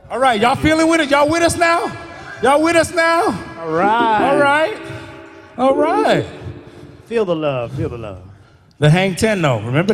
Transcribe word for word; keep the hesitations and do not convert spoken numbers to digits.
All right, y'all feeling with it? Y'all with us now? Y'all with us now? All right. All right. All right. Feel the love. Feel the love. The Hang ten, though. Remember